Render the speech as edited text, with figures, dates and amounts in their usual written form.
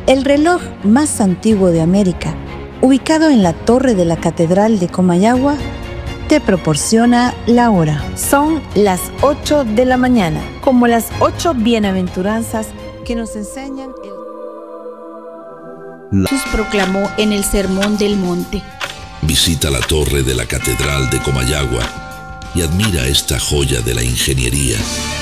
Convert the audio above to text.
El reloj más antiguo de América, ubicado en la torre de la Catedral de Comayagua, te proporciona la hora. Son las 8 de la mañana, como las 8 bienaventuranzas que nos enseñan Jesús proclamó en el Sermón del Monte. Visita la torre de la Catedral de Comayagua y admira esta joya de la ingeniería.